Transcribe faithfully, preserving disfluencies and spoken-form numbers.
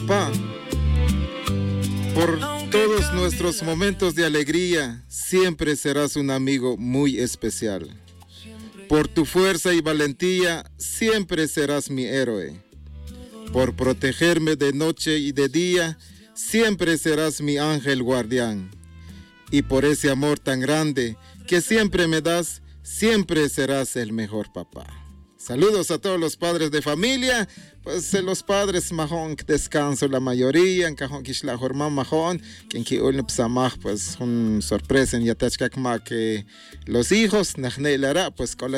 Pa, por todos nuestros momentos de alegría, siempre serás un amigo muy especial. Por tu fuerza y valentía, siempre serás mi héroe. Por protegerme de noche y de día, siempre serás mi ángel guardián. Y por ese amor tan grande que siempre me das, siempre serás el mejor papá. Saludos a todos los padres de familia. Pues eh, los padres majón que descanso la mayoría, en cajón que la jornada majón, quien que un psamaj pues un sorpresa en yatachkak ma que los hijos, najne lara pues con